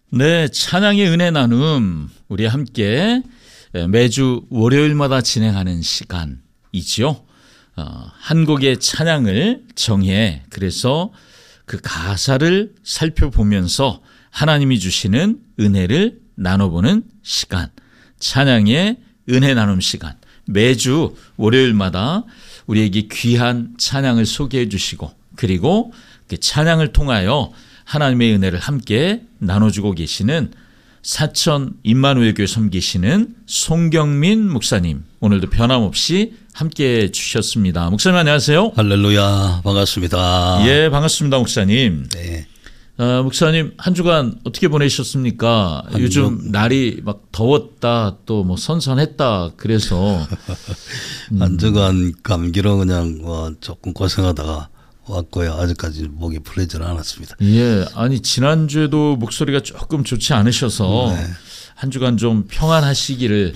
네, 찬양의 은혜 나눔 우리 함께 매주 월요일마다 진행하는 시간이지요. 한 곡의 찬양을 정해 그래서 그 가사를 살펴보면서 하나님이 주시는 은혜를 나눠보는 시간, 찬양의 은혜 나눔 시간. 매주 월요일마다 우리에게 귀한 찬양을 소개해 주시고 그리고 그 찬양을 통하여 하나님의 은혜를 함께 나눠주고 계시는 사천 임마누엘교회 섬기시는 송경민 목사님, 오늘도 변함없이 함께해 주셨습니다. 목사님 안녕하세요. 할렐루야, 반갑습니다. 예, 반갑습니다 목사님. 네. 목사님 한 주간 어떻게 보내셨습니까? 요즘 날이 막 더웠다 또 뭐 선선했다 그래서 한 주간 감기로 그냥 조금 고생하다가 왔고요. 아직까지 목이 풀리지는 않았습니다. 예, 아니 지난주에도 목소리가 조금 좋지 않으셔서 네. 한 주간 좀 평안하시기를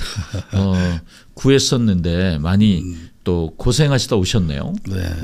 구했었는데 많이 또 고생하시다 오셨네요. 네.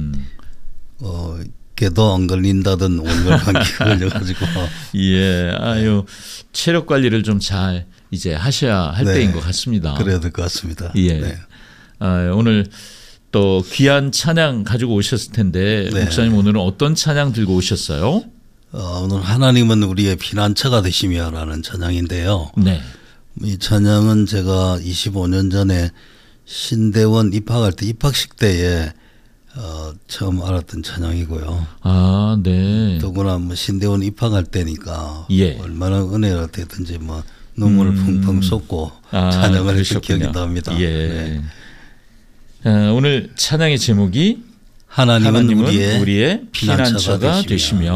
개도 안 걸린다던 온열 감기가 걸려가지고. 예, 아유 체력 관리를 좀 잘 이제 하셔야 할 네. 때인 것 같습니다. 그래야 될 것 같습니다. 예. 네. 오늘 또 귀한 찬양 가지고 오셨을 텐데 네. 목사님 오늘은 어떤 찬양 들고 오셨어요? 오늘 하나님은 우리의 피난처가 되시며라는 찬양인데요. 네. 이 찬양은 제가 25년 전에 신대원 입학할 때 입학식 때에 처음 알았던 찬양이고요. 아, 네. 더구나 뭐 신대원 입학할 때니까 예. 얼마나 은혜가 되든지 뭐 눈물을 펑펑 쏟고 찬양을 했던 기억이 납니다. 예. 네. 오늘 찬양의 제목이 하나님은 우리의 피난처가 되시며